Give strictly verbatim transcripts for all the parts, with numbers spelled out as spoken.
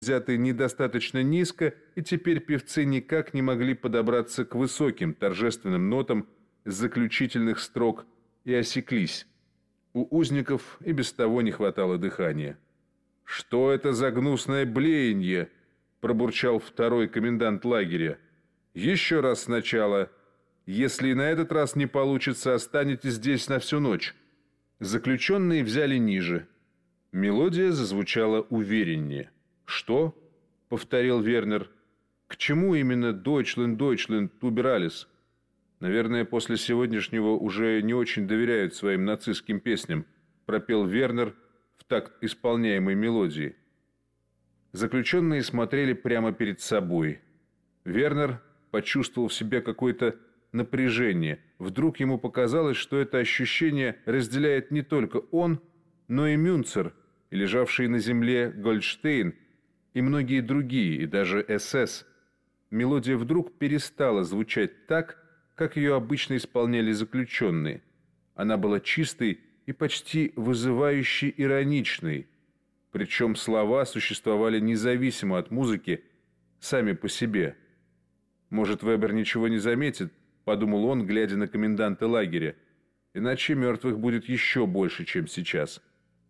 взяты недостаточно низко, и теперь певцы никак не могли подобраться к высоким торжественным нотам с заключительных строк и осеклись. У узников и без того не хватало дыхания. «Что это за гнусное блеяние?» – пробурчал второй комендант лагеря. «Еще раз сначала. Если и на этот раз не получится, останетесь здесь на всю ночь». Заключенные взяли ниже. Мелодия зазвучала увереннее. «Что?» — повторил Вернер. «К чему именно «Deutschland, Deutschland, Überalles»?» «Наверное, после сегодняшнего уже не очень доверяют своим нацистским песням», — пропел Вернер в такт исполняемой мелодии. Заключенные смотрели прямо перед собой. Вернер почувствовал в себе какое-то напряжение. Вдруг ему показалось, что это ощущение разделяет не только он, но и Мюнцер, и лежавший на земле Гольдштейн, и многие другие, и даже эс эс. Мелодия вдруг перестала звучать так, как ее обычно исполняли заключенные. Она была чистой и почти вызывающе ироничной, причем слова существовали независимо от музыки, сами по себе. «Может, Вебер ничего не заметит?» — подумал он, глядя на коменданта лагеря. «Иначе мертвых будет еще больше, чем сейчас».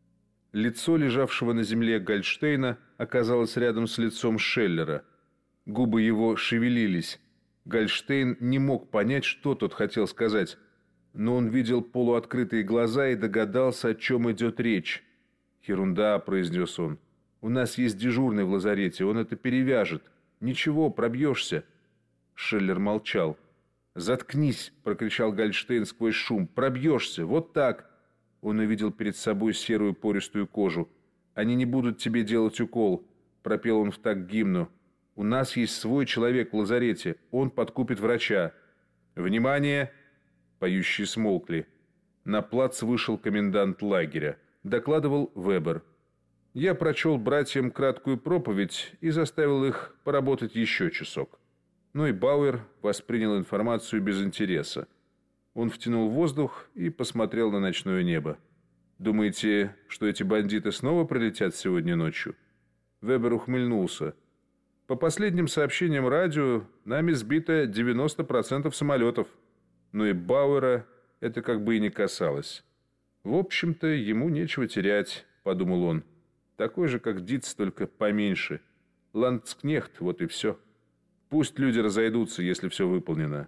Лицо лежавшего на земле Гольдштейна оказалось рядом с лицом Шеллера. Губы его шевелились. Гольдштейн не мог понять, что тот хотел сказать, но он видел полуоткрытые глаза и догадался, о чем идет речь. «Ерунда», — произнес он. «У нас есть дежурный в лазарете, он это перевяжет. Ничего, пробьешься». Шеллер молчал. «Заткнись!» — прокричал Гольдштейн сквозь шум. «Пробьешься! Вот так!» Он увидел перед собой серую пористую кожу. «Они не будут тебе делать укол», — пропел он в такт гимну. «У нас есть свой человек в лазарете. Он подкупит врача». «Внимание!» — поющие смолкли. На плац вышел комендант лагеря. Докладывал Вебер. «Я прочел братьям краткую проповедь и заставил их поработать еще часок». Но и Бауэр воспринял информацию без интереса. Он втянул воздух и посмотрел на ночное небо. «Думаете, что эти бандиты снова прилетят сегодня ночью?» Вебер ухмыльнулся. «По последним сообщениям радио, нами сбито девяносто процентов самолетов». Но и Бауэра это как бы и не касалось. «В общем-то, ему нечего терять», — подумал он. «Такой же, как Диц, только поменьше. Ландскнехт, вот и все. Пусть люди разойдутся, если все выполнено».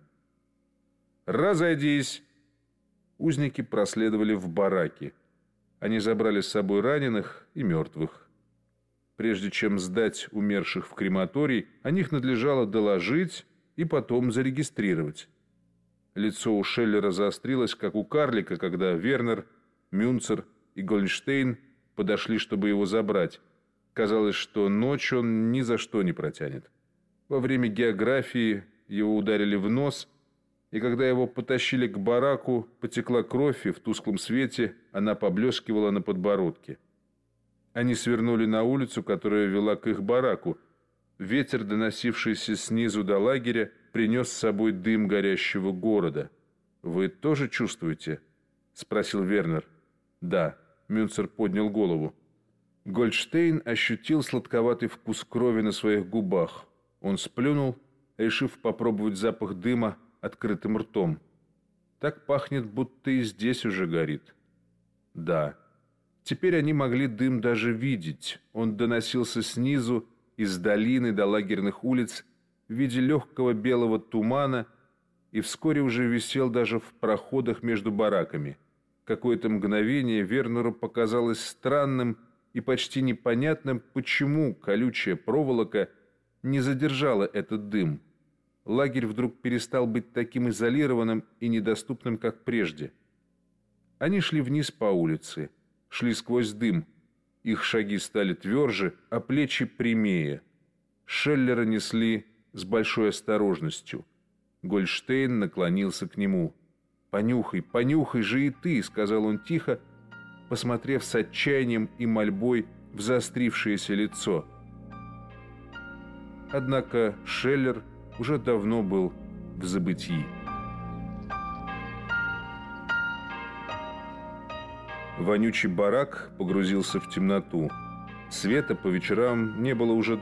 «Разойдись!» Узники проследовали в бараки. Они забрали с собой раненых и мертвых. Прежде чем сдать умерших в крематорий, о них надлежало доложить и потом зарегистрировать. Лицо у Шеллера заострилось, как у карлика, когда Вернер, Мюнцер и Гольдштейн подошли, чтобы его забрать. Казалось, что ночь он ни за что не протянет. Во время географии его ударили в нос, и когда его потащили к бараку, потекла кровь, и в тусклом свете она поблескивала на подбородке. Они свернули на улицу, которая вела к их бараку. Ветер, доносившийся снизу до лагеря, принес с собой дым горящего города. «Вы тоже чувствуете?» — спросил Вернер. «Да», — Мюнцер поднял голову. Гольдштейн ощутил сладковатый вкус крови на своих губах. Он сплюнул, решив попробовать запах дыма открытым ртом. «Так пахнет, будто и здесь уже горит». «Да». Теперь они могли дым даже видеть. Он доносился снизу, из долины до лагерных улиц, в виде легкого белого тумана, и вскоре уже висел даже в проходах между бараками. Какое-то мгновение Вернеру показалось странным и почти непонятным, почему колючая проволока не задержала этот дым. Лагерь вдруг перестал быть таким изолированным и недоступным, как прежде. Они шли вниз по улице, шли сквозь дым. Их шаги стали тверже, а плечи прямее. Шеллера несли с большой осторожностью. Гольдштейн наклонился к нему. «Понюхай, понюхай же и ты», — сказал он тихо, посмотрев с отчаянием и мольбой в заострившееся лицо. Однако Шеллер уже давно был в забытии. Вонючий барак погрузился в темноту. Света по вечерам не было уже